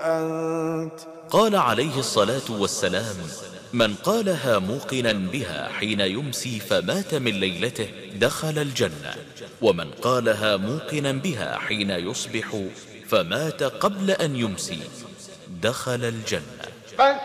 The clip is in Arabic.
أنت. قال عليه الصلاة والسلام: من قالها موقنا بها حين يمسي فمات من ليلته دخل الجنة، ومن قالها موقنا بها حين يصبح فمات قبل أن يمسي دخل الجنة.